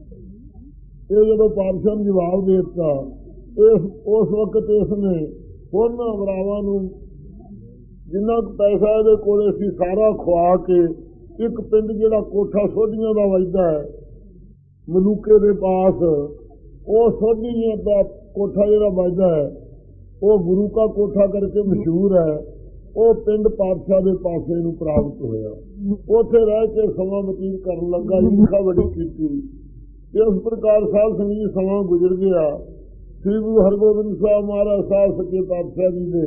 ਇਹ ਜਦੋਂ ਪਾਤਸ਼ਾਹ ਨੂੰ ਜਵਾਬ ਦੇ ਦਿੱਤਾ ਉਸ ਵਕਤ ਇਸਨੇ ਹੋਰਨਾਂ ਭਰਾਵਾਂ ਨੂੰ ਜਿੰਨਾ ਕੁ ਪੈਸਾ ਇਹਦੇ ਕੋਲ ਸੀ ਸਾਰਾ ਖਵਾ ਕੇ ਇੱਕ ਪਿੰਡ ਜਿਹੜਾ ਕੋਠਾ ਸੋਧੀਆਂ ਦਾ ਵੱਜਦਾ ਹੈ ਮਲੂਕੇ ਦੇ ਪਾਸ, ਉਹ ਸੋਧੀਆਂ ਦਾ ਕੋਠਾ ਜਿਹੜਾ ਵੱਜਦਾ ਹੈ ਉਹ ਗੁਰੂ ਕਾ ਕੋਠਾ ਕਰਕੇ ਮਸ਼ਹੂਰ ਹੈ। ਉਹ ਪਿੰਡ ਪਾਤਸ਼ਾਹ ਦੇ ਪਾਸੇ ਨੂੰ ਪ੍ਰਾਪਤ ਹੋਇਆ। ਉੱਥੇ ਰਹਿ ਕੇ ਸਮਾਂ ਬਤੀਤ ਕਰਨ ਲੱਗਾ, ਲਿਖਾ ਬੜੀ ਕੀਤੀ। ਇਸ ਪ੍ਰਕਾਰ ਸਾਧ ਸੰਗਤ ਜੀ ਸਮਾਂ ਗੁਜ਼ਰ ਗਿਆ। ਸ੍ਰੀ ਗੁਰੂ ਹਰਗੋਬਿੰਦ ਸਾਹਿਬ ਮਹਾਰਾਜ ਸਾਹਿਬ ਸੱਚੇ ਪਾਤਸ਼ਾਹ ਜੀ ਨੇ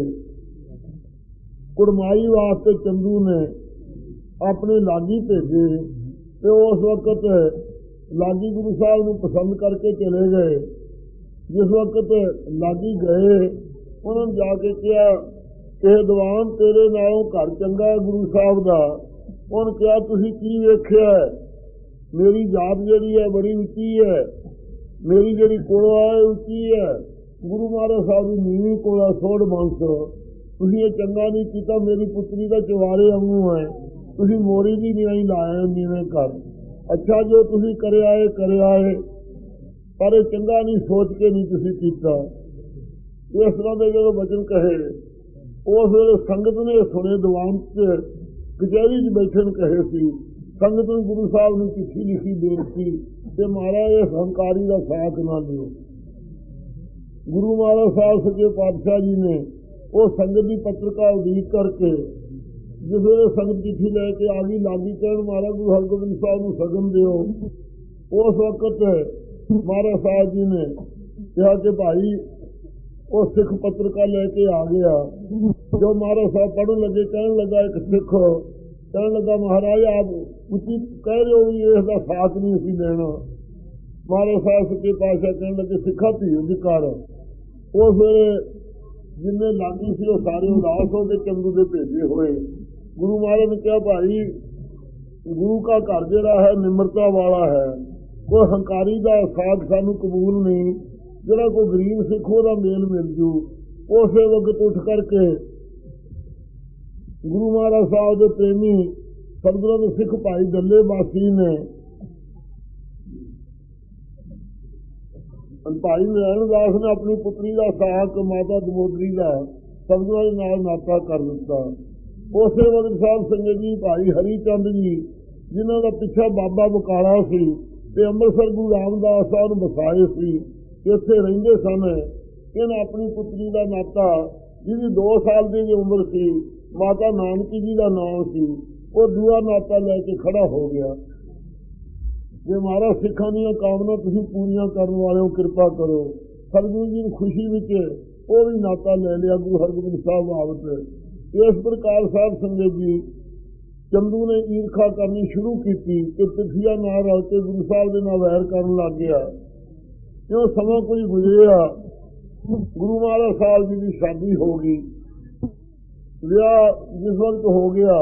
ਕੁੜਮਾਈ ਵਾਸਤੇ ਚੰਦੂ ਨੇ ਆਪਣੇ ਲਾਗੀ ਭੇਜੇ ਤੇ ਉਸ ਵਕਤ ਲਾਗੀ ਗੁਰੂ ਸਾਹਿਬ ਨੂੰ ਪਸੰਦ ਕਰਕੇ ਚਲੇ ਗਏ। ਜਿਸ ਵਕਤ ਲਾਗੀ ਗਏ ਉਹਨਾਂ ਨੇ ਜਾ ਕੇ ਕਿਹਾ ਕਿ ਦੀਵਾਨ ਤੇਰੇ ਨਾਲੋਂ ਘਰ ਚੰਗਾ ਹੈ ਗੁਰੂ ਸਾਹਿਬ ਦਾ। ਉਹਨੇ ਕਿਹਾ ਤੁਸੀਂ ਕੀ ਵੇਖਿਆ, ਮੇਰੀ ਜਾਤ ਜਿਹੜੀ ਹੈ ਬੜੀ ਉੱਚੀ ਹੈ, ਮੇਰੀ ਜਿਹੜੀ ਕੋਲਾ ਹੈ ਉੱਚੀ ਹੈ, ਗੁਰੂ ਮਹਾਰਾਜ ਸਾਹਿਬ ਦੀ ਨੀਵੀਂ ਕੋਲਾ ਸੋੜ ਬੰਸ, ਤੁਸੀਂ ਇਹ ਚੰਗਾ ਨਹੀਂ ਕੀਤਾ, ਮੇਰੀ ਪੁੱਤਰੀ ਦਾ ਚਵਾਰੇ ਵਾਂਗੂ ਹੈ, ਤੁਸੀਂ ਮੋਰੀ ਦੀ ਨਿਆਈ ਲਾਇਆ ਨੀਵੇਂ ਕਰ। ਅੱਛਾ ਜੋ ਤੁਸੀਂ ਕਰਿਆ ਏ ਪਰ ਇਹ ਚੰਗਾ ਨਹੀਂ ਸੋਚ ਕੇ ਨਹੀਂ ਤੁਸੀਂ ਕੀਤਾ। ਇਸ ਤਰ੍ਹਾਂ ਦੇ ਜਦੋਂ ਵਚਨ ਕਹੇ, ਉਸ ਵੇਲੇ ਸੰਗਤ ਨੇ ਸੁਣੇ, ਦੀਵਾਨ 'ਚ ਕਚਹਿਰੀ 'ਚ ਬੈਠੇ ਨੇ ਕਹੇ ਸੀ। ਸੰਗਤ ਨੂੰ ਗੁਰੂ ਸਾਹਿਬ ਨੂੰ ਚਿੱਠੀ ਲਿਖੀ ਬੇਨਤੀ ਤੇ ਮਹਾਰਾਜ ਇਸ ਹੰਕਾਰੀ ਦਾ ਸਾਥ ਨਾ ਲਿਓ। ਗੁਰੂ ਮਹਾਰਾਜ ਸਾਹਿਬ ਸੱਚੇ ਪਾਤਸ਼ਾਹ ਜੀ ਨੇ ਉਹ ਸੰਗਤ ਦੀ ਪੱਤਰਕਾ ਉਡੀਕ ਕਰਕੇ ਜਿਸ ਵੇਲੇ ਸੰਗਤ ਚਿੱਠੀ ਲੈ ਕੇ ਆ ਗਈ, ਲਾਗੀ ਕਹਿਣ ਮਹਾਰਾਜ ਗੁਰੂ ਹਰਗੋਬਿੰਦ ਸਾਹਿਬ ਨੂੰ ਸਗਨ ਦਿਓ। ਉਸ ਵਕਤ ਮਹਾਰਾਜ ਸਾਹਿਬ ਜੀ ਨੇ ਕਿਹਾ ਕਿ ਭਾਈ ਉਹ ਸਿੱਖ ਪੱਤਰਕਾ ਲੈ ਕੇ ਆ ਗਿਆ। ਜੋ ਮਹਾਰਾਜ ਸਾਹਿਬ ਪੜ੍ਹਨ ਲੱਗੇ, ਕਹਿਣ ਲੱਗਾ ਇੱਕ ਸਿੱਖ ਕਹਿਣ ਲੱਗਾ ਮਹਾਰਾਜ ਆਪ ਉੱਚੀ ਕਹਿ ਰਹੇ ਹੋ ਵੀ ਇਸ ਦਾ ਸਾਥ ਨਹੀਂ ਅਸੀਂ ਲੈਣਾ। ਮਹਾਰਾਜ ਸਾਹਿਬ ਸੱਚੇ ਪਾਤਸ਼ਾਹ ਕਹਿਣ ਲੱਗੇ ਸਿੱਖਾ ਧੀਰਜ ਕਰ। ਉਸ ਵੇਲੇ ਜਿੰਨੇ ਲਾਗੀ ਸੀ ਉਹ ਸਾਰੇ ਉਦਾਸ ਹੋ ਕੇ ਚੰਦੂ ਦੇ ਭੇਜੇ ਹੋਏ। ਗੁਰੂ ਮਹਾਰਾਜ ਨੇ ਕਿਹਾ ਭਾਈ ਗੁਰੂ ਕਾ ਘਰ ਜਿਹੜਾ ਹੈ ਨਿਮਰਤਾ ਵਾਲਾ ਹੈ, ਕੋਈ ਹੰਕਾਰੀ ਦਾ ਸਾਥ ਸਾਨੂੰ ਕਬੂਲ ਨਹੀਂ। ਜਿਹੜਾ ਕੋਈ ਗਰੀਬ ਸਿੱਖ ਉਹਦਾ ਮੇਲ ਮਿਲ ਜੂ। ਉਸੇ ਵਕਤ ਉੱਠ ਕਰਕੇ ਗੁਰੂ ਮਹਾਰਾਜ ਸਾਹਿਬ ਦੇ ਪ੍ਰੇਮੀ ਸਤਿਗੁਰਾਂ ਦੇ ਸਿੱਖ ਭਾਈ ਦੱਲੇ ਬਾਸੀ ਨੇ ਭਾਈ ਨਰੈਣ ਦਾਸ ਨੇ ਆਪਣੀ ਪੁੱਤਰੀ ਦਾ ਸਾਕ ਮਾਤਾ ਦਮੋਦਰੀ ਦਾ ਸਤਿਗੁਰਾਂ ਦੇ ਨਾਲ ਨਾਤਾ ਕਰ ਦਿੱਤਾ। ਉਸੇ ਵਕਤ ਸਾਹਿਬ ਸੰਗਤ ਜੀ ਭਾਈ ਹਰੀ ਚੰਦ ਜੀ ਜਿਨ੍ਹਾਂ ਦਾ ਪਿੱਛਾ ਬਾਬਾ ਬਕਾਲਾ ਸੀ ਤੇ ਅੰਮ੍ਰਿਤਸਰ ਗੁਰੂ ਰਾਮਦਾਸ ਸਾਹਿਬ ਨੂੰ ਵਸਾਏ ਸੀ, ਇੱਥੇ ਰਹਿੰਦੇ ਸਨ। ਇਹਨਾਂ ਆਪਣੀ ਪੁੱਤਰੀ ਦਾ ਨਾਤਾ ਜਿਹਦੀ 2 ਸਾਲ ਦੀ ਉਮਰ ਸੀ, ਮਾਤਾ ਨਾਨਕੀ ਜੀ ਦਾ ਨਾਮ ਸੀ, ਉਹ ਦੂਆ ਨਾਤਾ ਲੈ ਕੇ ਖੜਾ ਹੋ ਗਿਆ। ਜੇ ਮਹਾਰਾਜ ਸਿੱਖਾਂ ਦੀਆਂ ਕਾਮਨਾ ਤੁਸੀਂ ਪੂਰੀਆਂ ਕਰਨ ਵਾਲਿਓ ਕਿਰਪਾ ਕਰੋ। ਸਤਿਗੁਰੂ ਜੀ ਦੀ ਖੁਸ਼ੀ ਵਿੱਚ ਉਹ ਵੀ ਨਾਤਾ ਲੈ ਲਿਆ ਗੁਰੂ ਹਰਗੋਬਿੰਦ ਸਾਹਿਬ ਬਾਬਤ। ਇਸ ਪ੍ਰਕਾਰ ਸਾਹਿਬ ਸੰਗਤ ਜੀ ਚੰਦੂ ਨੇ ਈਰਖਾ ਕਰਨੀ ਸ਼ੁਰੂ ਕੀਤੀ ਕਿ ਪਿੱਠੀਆ ਨਾਲ ਰਲ ਕੇ ਗੁਰੂ ਸਾਹਿਬ ਦੇ ਨਾਲ ਵੈਰ ਕਰਨ ਲੱਗ ਗਿਆ। ਜਦੋਂ ਸਮਾਂ ਕੁਝ ਗੁਜ਼ਰਿਆ, ਗੁਰੂ ਮਹਾਰਾਜ ਸਾਹਿਬ ਜੀ ਦੀ ਸ਼ਾਦੀ ਹੋ ਗਈ। ਵਿਆਹ ਜਿਸ ਵਕਤ ਹੋ ਗਿਆ,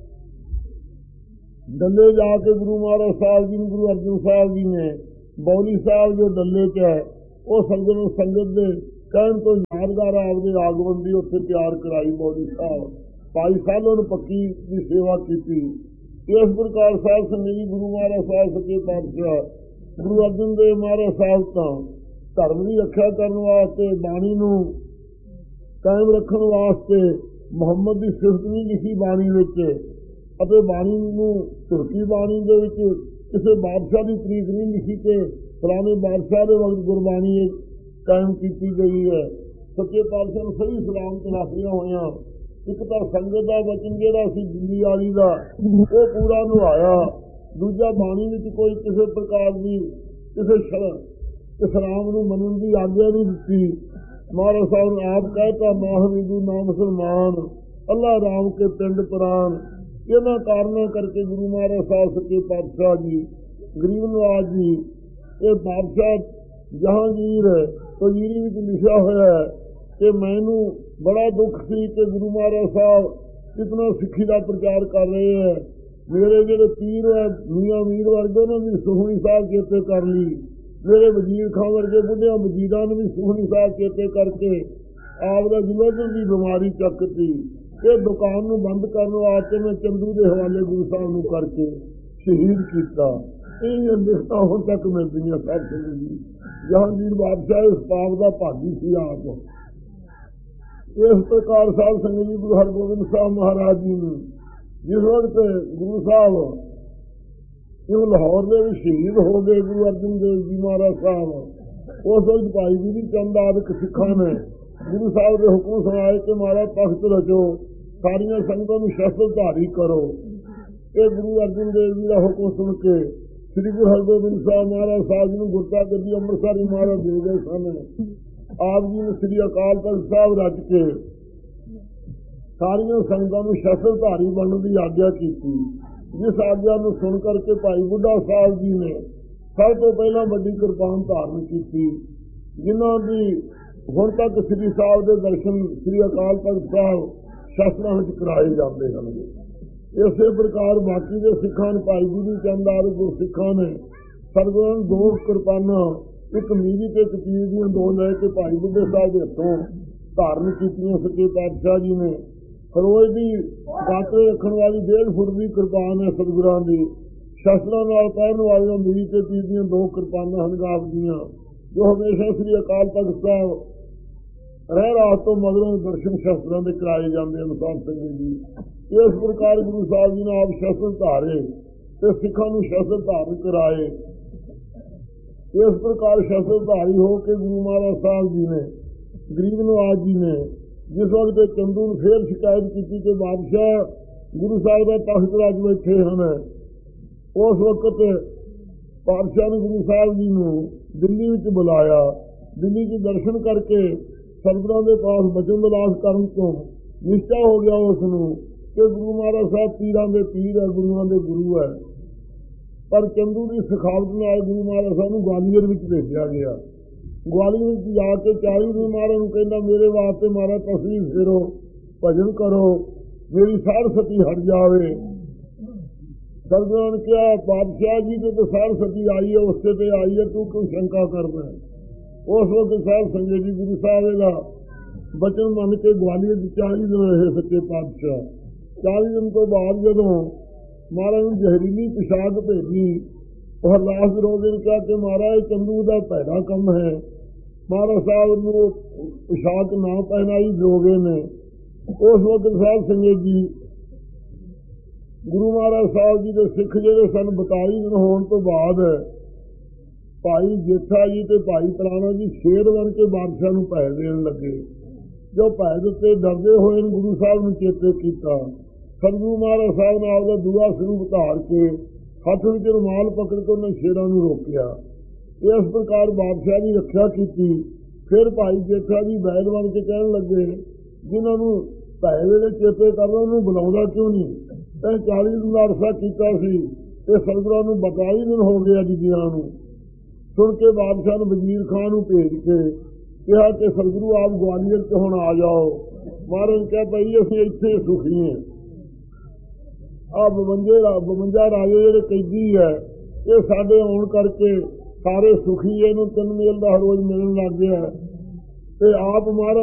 ਡੱਲੇ ਜਾ ਕੇ ਗੁਰੂ ਮਹਾਰਾਜ ਸਾਹਿਬ ਜੀ ਨੂੰ ਗੁਰੂ ਅਰਜਨ ਸਾਹਿਬ ਜੀ ਨੇ ਬੌਲੀ ਸਾਹਿਬ ਜੋ ਡੱਲੇ 'ਚ ਹੈ ਉਹ ਸੰਗਤ ਦੇ ਕਹਿਣ ਤੋਂ ਯਾਦਗਾਰ ਆਪਦੇ ਆਗਮਨ ਦੀ ਉੱਥੇ ਤਿਆਰ ਕਰਾਈ ਬੌਲੀ ਸਾਹਿਬ। ਭਾਈ ਸਾਹਿਬ ਨੂੰ ਪੱਕੀ ਦੀ ਸੇਵਾ ਕੀਤੀ। ਇਸ ਪ੍ਰਕਾਰ ਸਾਹਿਬ ਸੰਗਤ ਜੀ ਗੁਰੂ ਮਹਾਰਾਜ ਸਾਹਿਬ ਸੱਚੇ ਪਾਤਸ਼ਾਹ ਗੁਰੂ ਅਰਜਨ ਦੇਵ ਮਹਾਰਾਜ ਸਾਹਿਬ ਤਾਂ ਧਰਮ ਦੀ ਰੱਖਿਆ ਕਰਨ ਵਾਸਤੇ, ਬਾਣੀ ਨੂੰ ਕਾਇਮ ਰੱਖਣ ਵਾਸਤੇ ਮੁਹੰਮਦ ਦੀ ਸਿਫਤ ਨਹੀਂ ਲਿਖੀ ਬਾਣੀ ਵਿੱਚ, ਅਤੇ ਬਾਣੀ ਨੂੰ ਤੁਰਕੀ ਬਾਣੀ ਦੇ ਵਿੱਚ ਕਿਸੇ ਬਾਦਸ਼ਾਹ ਦੀ ਤਰੀਕ ਨਹੀਂ ਲਿਖੀ ਕਿ ਫਲਾਣੇ ਬਾਦਸ਼ਾਹ ਦੇ ਵਕਤ ਗੁਰਬਾਣੀ ਕਾਇਮ ਕੀਤੀ ਗਈ ਹੈ। ਸੱਚੇ ਪਾਤਸ਼ਾਹ ਨੂੰ ਸਹੀ ਸਲਾਮਤ ਰੱਖਦਿਆਂ ਹੋਇਆਂ ਇੱਕ ਤਾਂ ਸੰਗਤ ਦਾ ਵਚਨ ਜਿਹੜਾ ਸੀ ਦਿੱਲੀ ਵਾਲੀ ਦਾ ਉਹ ਪੂਰਾ ਨਿਭਾਇਆ। ਦੂਜਾ ਬਾਣੀ ਵਿੱਚ ਕੋਈ ਕਿਸੇ ਪ੍ਰਕਾਰ ਦੀ ਕਿਸੇ ਇਸਲਾਮ ਨੂੰ ਮੰਨਣ ਦੀ ਆਗਿਆ ਨਹੀਂ ਦਿੱਤੀ। ਮਹਾਰਾਜ ਸਾਹਿਬ ਨੇ ਆਪ ਕਹਿਤਾ ਮਾਹ ਹਿੰਦੂ ਨਾ ਮੁਸਲਮਾਨ, ਅੱਲਾ ਰਾਮ ਕੇ ਪਿੰਡ ਪ੍ਰਾਨ। ਇਹਨਾਂ ਕਾਰਨਾਂ ਕਰਕੇ ਗੁਰੂ ਮਹਾਰਾਜ ਸਾਹਿਬ ਸੱਚੇ ਪਾਤਸ਼ਾਹ ਜੀ ਗਰੀਬ ਨਵਾਜ਼ ਜੀ ਇਹ ਬਾਦਸ਼ਾਹ ਜਹਾਂਗੀਰ ਵਜ਼ੀਰੀ ਵਿੱਚ ਲਿਖਿਆ ਹੋਇਆ ਹੈ ਕਿ ਮੈਨੂੰ ਬੜਾ ਦੁੱਖ ਸੀ ਕਿ ਗੁਰੂ ਮਹਾਰਾਜ ਸਾਹਿਬ ਕਿਤਨਾ ਸਿੱਖੀ ਦਾ ਪ੍ਰਚਾਰ ਕਰ ਰਹੇ ਹੈ। ਮੇਰੇ ਜਿਹੜੇ ਪੀਰ ਹੈ ਮੀਆਂ ਮੀਰ ਵਰਗੇ ਉਹਨਾਂ ਦੀ ਸੁਖਮਨੀ ਸਾਹਿਬ ਚੇਤੇ ਕਰ ਲਈ। ਮੇਰੇ ਵਜ਼ੀਰ ਖਾਂ ਵਰਗੇ ਬੁੱਢਿਆਂ ਵਜ਼ੀਰਾਂ ਨੂੰ ਵੀ ਸੁਖਮਨੀ ਸਾਹਿਬ ਚੇਤੇ ਕਰਕੇ ਆਪ ਦਾ ਜਲੰਧਰ ਦੀ ਬਿਮਾਰੀ ਚੱਕਤੀ। ਇਹ ਦੁਕਾਨ ਨੂੰ ਬੰਦ ਕਰਨ ਵਾਸਤੇ ਮੈਂ ਚੰਦੂ ਦੇ ਹਵਾਲੇ ਗੁਰੂ ਸਾਹਿਬ ਨੂੰ ਕਰਕੇ ਸ਼ਹੀਦ ਕੀਤਾ। ਇਹ ਲਿਖਤਾਂ ਹੁਣ ਤੱਕ ਮਿਲਦੀਆਂ ਸਭ ਸਿੰਘ ਜੀ। ਜਹਾਂਗੀਰ ਬਾਦਸ਼ਾਹ ਇਸ ਪਾਪ ਦਾ ਭਾਗੀ ਸੀ ਆਪ। ਇਸ ਪ੍ਰਕਾਰ ਸਾਹਿਬ ਸੰਗਤ ਜੀ ਗੁਰੂ ਹਰਗੋਬਿੰਦ ਸਾਹਿਬ ਮਹਾਰਾਜ ਜੀ ਨੂੰ ਜਿਸ ਵਕਤ ਗੁਰੂ ਸਾਹਿਬ ਇਹ ਲਾਹੌਰ ਦੇ ਵਿੱਚ ਸ਼ਹੀਦ ਹੋ ਗਏ ਗੁਰੂ ਅਰਜਨ ਦੇਵ ਜੀ ਮਹਾਰਾਜ ਸਾਹਿਬ, ਉਸ ਵਕਤ ਭਾਈ ਜੀ ਚੰਦ ਆਦਿਕ ਸਿੱਖਾਂ ਨੇ ਗੁਰੂ ਸਾਹਿਬ ਦੇ ਹੁਕਮ ਸੁਣਾਏ ਕਿ ਮਹਾਰਾਜ ਤਖਤ ਰਚੋ, ਸਾਰੀਆਂ ਸੰਗਤਾਂ ਨੂੰ ਸ਼ਸਤਰ ਧਾਰੀ ਕਰੋ। ਇਹ ਗੁਰੂ ਅਰਜਨ ਦੇਵ ਜੀ ਦਾ ਹੁਕਮ ਸੁਣ ਕੇ ਸ੍ਰੀ ਗੁਰੂ ਹਰਗੋਬਿੰਦ ਸਾਹਿਬ ਮਹਾਰਾਜ ਸਾਹਿਬ ਜੀ ਨੂੰ ਗੁਰਤਾ ਗੱਦੀ ਅੰਮ੍ਰਿਤਸਰ ਮਹਾਰਾਜ ਦੇ ਗਏ ਸਨ। ਆਪ ਜੀ ਨੇ ਸ੍ਰੀ ਅਕਾਲ ਤਖਤ ਸਾਹਿਬ ਰਚ ਕੇ ਸਾਰੀਆਂ ਸੰਗਤਾਂ ਨੂੰ ਸ਼ਸਤਰ ਧਾਰੀ ਬਣਨ ਦੀ ਆਗਿਆ ਕੀਤੀ। ਜਿਸ ਆਗਿਆ ਨੂੰ ਸੁਣ ਕਰਕੇ ਭਾਈ ਬੁੱਢਾ ਸਾਹਿਬ ਜੀ ਨੇ ਸਭ ਤੋਂ ਪਹਿਲਾਂ ਵੱਡੀ ਕਿਰਪਾਨ ਧਾਰਨ ਕੀਤੀ, ਜਿਨ੍ਹਾਂ ਦੀ ਹੁਣ ਤੱਕ ਸ੍ਰੀ ਸਾਹਿਬ ਦੇ ਦਰਸ਼ਨ ਸ੍ਰੀ ਅਕਾਲ ਤਖਤ ਸਾਹਿਬ ਸ਼ਸਤਰਾਂ ਵਿੱਚ ਕਰਾਏ ਜਾਂਦੇ ਹਨ। ਇਸੇ ਪ੍ਰਕਾਰ ਬਾਕੀ ਦੇ ਸਿੱਖਾਂ ਨੇ ਭਾਈ ਜੀ ਚੰਦ ਆਦਿ ਗੁਰਸਿੱਖਾਂ ਨੇ ਸਤਿਗੁਰਾਂ ਨੂੰ 2 ਕਿਰਪਾਨਾਂ, ਇੱਕ ਮੀਰੀ ਤੇ ਇੱਕ ਤੀਰ ਦੀਆਂ 2 ਲੈ ਕੇ ਭਾਈ ਬੁੱਢੇ ਸਾਹਿਬ ਦੇ ਹੱਥੋਂ ਧਾਰਨ ਕੀਤੀਆਂ। ਸੱਚੇ ਪਾਤਸ਼ਾਹ ਜੀ ਨੇ ਖਰੋਜ ਦੀ ਗਾਤਰੇ ਰੱਖਣ ਵਾਲੀ 1.5 ਫੁੱਟ ਦੀ ਕਿਰਪਾਨ ਹੈ ਸਤਿਗੁਰਾਂ ਦੀ। ਸ਼ਸਤਰਾਂ ਨਾਲ ਪਹਿਰਨ ਵਾਲੀਆਂ ਮੀਰੀ ਤੇ ਤੀਰ ਦੀਆਂ 2 ਕਿਰਪਾਨਾਂ ਹਨ ਆਪ ਦੀਆਂ। ਜੋ ਹਮੇਸ਼ਾ ਸ੍ਰੀ ਅਕਾਲ ਤਖਤ ਸਾਹਿਬ ਰਹਿ ਰਾਤ ਤੋਂ ਮਗਰੋਂ ਦਰਸ਼ਨ ਸ਼ਸਤਰਾਂ ਦੇ ਕਰਾਏ ਜਾਂਦੇ ਹਨ। ਸਾਧ ਸੰਗਤ ਜੀ, ਇਸ ਪ੍ਰਕਾਰ ਗੁਰੂ ਸਾਹਿਬ ਜੀ ਨੇ ਆਪ ਸ਼ਸਤਰ ਧਾਰੇ ਤੇ ਸਿੱਖਾਂ ਨੂੰ ਸ਼ਸਤਰ ਧਾਰਨ ਕਰਾਏ। ਇਸ ਪ੍ਰਕਾਰ ਸ਼ਸਤਰਧਾਰੀ ਹੋ ਕੇ ਗੁਰੂ ਮਹਾਰਾਜ ਸਾਹਿਬ ਜੀ ਨੇ, ਗਰੀਬ ਨਵਾਜ ਜੀ ਨੇ, ਜਿਸ ਵਕਤ ਚੰਦੂ ਨੂੰ ਫੇਰ ਸ਼ਿਕਾਇਤ ਕੀਤੀ ਕਿ ਬਾਦਸ਼ਾਹ ਗੁਰੂ ਸਾਹਿਬ ਦਾ ਤਖਤ ਰਾਜ ਬੈਠੇ ਹਨ, ਉਸ ਵਕਤ ਪਾਤਸ਼ਾਹ ਨੇ ਗੁਰੂ ਸਾਹਿਬ ਜੀ ਨੂੰ ਦਿੱਲੀ ਵਿੱਚ ਬੁਲਾਇਆ। ਦਿੱਲੀ 'ਚ ਦਰਸ਼ਨ ਕਰਕੇ ਸਤਿਗੁਰਾਂ ਦੇ ਪਾਸ ਬਚਨ ਵਿਲਾਸ ਕਰਨ ਤੋਂ ਨਿਸ਼ਚਾ ਹੋ ਗਿਆ ਉਸ ਨੂੰ ਕਿ ਗੁਰੂ ਮਹਾਰਾਜ ਸਾਹਿਬ ਪੀਰਾਂ ਦੇ ਪੀਰ ਹੈ, ਗੁਰੂਆਂ ਦੇ ਗੁਰੂ ਹੈ। ਪਰ ਚੰਦੂ ਦੀ ਸਿਖਾਵਟ ਨਾਲ ਗੁਰੂ ਮਹਾਰਾਜ ਸਾਹਿਬ ਨੂੰ ਗਵਾਲੀਅਰ ਵਿੱਚ ਭੇਜਿਆ ਗਿਆ। ਗਵਾਲੀਅਰ ਵਿੱਚ ਜਾ ਕੇ 40 ਦਿਨ ਮਹਾਰਾਜ ਨੂੰ ਕਹਿੰਦਾ, ਮੇਰੇ ਵਾਸਤੇ ਮਹਾਰਾਜ ਤਸਵੀਰ ਫੇਰੋ, ਭਜਨ ਕਰੋ, ਮੇਰੀ ਸਾਰ ਸਤੀ ਹਟ ਜਾਵੇ। ਸਤਿਗੁਰਾਂ ਨੇ ਕਿਹਾ, ਪਾਤਸ਼ਾਹ ਜੀ ਤੇ ਸਾਰ ਸਤੀ ਆਈ ਹੈ, ਉਸੇ ਤੇ ਆਈ ਹੈ, ਤੂੰ ਕਿਉਂ ਸ਼ੰਕਾ ਕਰਦਾ? ਉਸ ਵਕਤ ਸਾਹਿਬ ਸੰਗਤ ਜੀ ਗੁਰੂ ਸਾਹਿਬ ਦਾ ਬਚਨ ਮੰਨ ਕੇ ਗਵਾਲੀਅਰ ਵਿੱਚ 40 ਦਿਨ ਰਹੇ ਸੱਚੇ ਪਾਤਸ਼ਾਹ। 40 ਦਿਨ ਤੋਂ ਬਾਅਦ ਜਦੋਂ ਮਹਾਰਾਜ ਨੂੰ ਜ਼ਹਿਰੀਲੀ ਪਿਸ਼ਾਬ ਭੇਜੀ, ਉਹ ਲਾਸ਼ ਰੋਗੇ ਨੇ ਕਿਹਾ ਕਿ ਮਹਾਰਾਜ ਚੰਦੂ ਦਾ ਭੈੜਾ ਕੰਮ ਹੈ, ਮਹਾਰਾਜ ਸਾਹਿਬ ਨੂੰ ਪਿਸ਼ਾਬ ਨਾ ਪਹਿਨਾਈ ਜੋਗੇ ਨੇ। ਉਸ ਵਕਤ ਸਾਹਿਬ ਸੰਗਤ ਜੀ ਗੁਰੂ ਮਹਾਰਾਜ ਸਾਹਿਬ ਜੀ ਦੇ ਸਿੱਖ ਜਿਹੜੇ ਸਨ 42 ਦਿਨ ਹੋਣ ਤੋਂ ਬਾਅਦ ਭਾਈ ਜੇਠਾ ਜੀ ਤੇ ਭਾਈ ਪ੍ਰਾਣਾ ਜੀ ਸ਼ੇਰ ਬਣ ਕੇ ਬਾਦਸ਼ਾਹ ਨੂੰ ਭੈ ਦੇਣ ਲੱਗੇ। ਜੋ ਭੈ ਦਿੱਤੇ ਡਰਦੇ ਹੋਏ ਗੁਰੂ ਸਾਹਿਬ ਨੂੰ ਚੇਤੇ ਕੀਤਾ। ਸਤਿਗੁਰੂ ਮਹਾਰਾਜ ਸਾਹਿਬ ਨੇ ਆਪਦਾ ਦੂਆ ਸਰੂਪ ਧਾਰ ਕੇ ਹੱਥ ਵਿੱਚ ਰੁਮਾਲ ਪਕੜ ਕੇ ਉਹਨਾਂ ਸ਼ੇਰਾਂ ਨੂੰ ਰੋਕਿਆ। ਇਸ ਪ੍ਰਕਾਰ ਬਾਦਸ਼ਾਹ ਦੀ ਰੱਖਿਆ ਕੀਤੀ। ਫਿਰ ਭਾਈ ਜੇਠਾ ਜੀ ਬੈਦ ਬਣ ਕੇ ਕਹਿਣ ਲੱਗੇ, ਜਿਨ੍ਹਾਂ ਨੂੰ ਭੈ ਵੇਲੇ ਚੇਤੇ ਕਰਨਾ ਉਹਨੂੰ ਬੁਲਾਉਂਦਾ ਕਿਉਂ ਨਹੀਂ? ਤੈਂ 40 ਦਿਨ ਦਾ ਅਰਸਾ ਕੀਤਾ ਸੀ ਤੇ ਸਤਿਗੁਰਾਂ ਨੂੰ 42 ਦਿਨ ਹੋ ਗਏ ਜੀਆਂ ਨੂੰ। ਸੁਣ ਕੇ ਬਾਦਸ਼ਾਹ ਨੇ ਵਜ਼ੀਰ ਖਾਨ ਨੂੰ ਭੇਜ ਕੇ ਕਿਹਾ ਕਿ ਸਤਿਗੁਰੂ ਆਪ ਗਵਾਲੀਅਰ 'ਚ ਹੁਣ ਆ ਜਾਓ। ਮਹਾਰਾਜ ਕਿਹਾ, ਭਾਈ ਅਸੀਂ ਇੱਥੇ ਸੁਖੀ ਹਾਂ। ਆ 52 ਰਾਜੇ ਜਿਹੜੇ ਕੈਦੀ ਹੈ, ਇਹ ਸਾਡੇ ਆਉਣ ਕਰਕੇ ਸਾਰੇ ਸੁਖੀ, ਇਹਨੂੰ 3 ਮੇਲ ਦਾ ਹਰ ਰੋਜ਼ ਮਿਲਣ ਲੱਗ ਗਿਆ ਤੇ ਆਪ ਮਹਾਰਾਜ